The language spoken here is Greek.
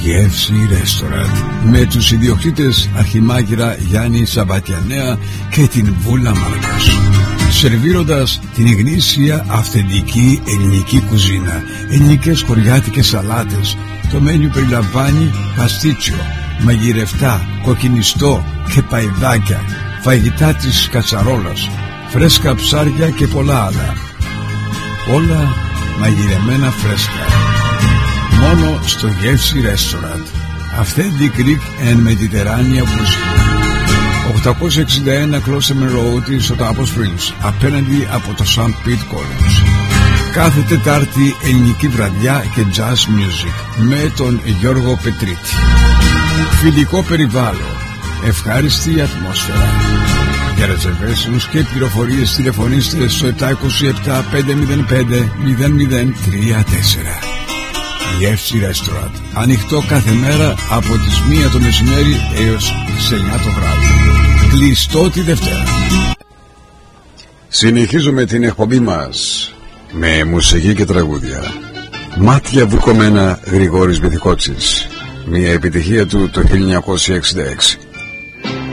Γεύση Restaurant, με τους ιδιοκτήτες Αρχιμάγειρα Γιάννη Σαββατιανέα και την Βούλα Μάρκος, σερβίροντας την γνήσια αυθεντική ελληνική κουζίνα, ελληνικές χωριάτικες σαλάτες. Το μένιου περιλαμβάνει παστίτσιο, μαγειρευτά, κοκκινιστό και παϊδάκια, φαγητά της κατσαρόλας, φρέσκα ψάρια και πολλά άλλα. Όλα μαγειρεμένα φρέσκα. Μόνο στο Γεύση Restaurant. Authentic Greek and Mediterranean cuisine. 861 Closeman Road στο Τάπο Springs, απέναντι από το St. Pete College. Κάθε Τετάρτη ελληνική βραδιά και jazz music με τον Γιώργο Πετρίτη. Φιλικό περιβάλλον, ευχάριστη ατμόσφαιρα. Για reservations και πληροφορίες τηλεφωνήστε στο 727 505 0034. Γεύση Restaurant, ανοιχτό κάθε μέρα από τις 1 το μεσημέρι έως τις 9 το βράδυ. Κλειστό τη Δευτέρα. Συνεχίζουμε την εκπομπή μας με μουσική και τραγούδια. Μάτια βουρκωμένα, Γρηγόρης Βυθικότσης. Μια επιτυχία του το 1966.